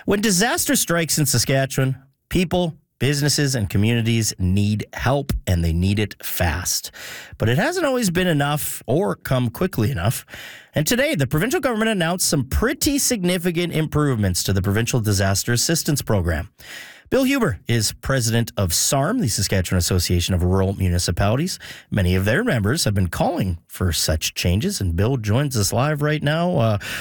When disaster strikes in Saskatchewan, people, businesses, and communities need help, and they need it fast. But it hasn't always been enough or come quickly enough. And today, the provincial government announced some pretty significant improvements to the Provincial Disaster Assistance Program. Bill Huber is president of SARM, the Saskatchewan Association of Rural Municipalities. Many of their members have been calling for such changes, and Bill joins us live right now.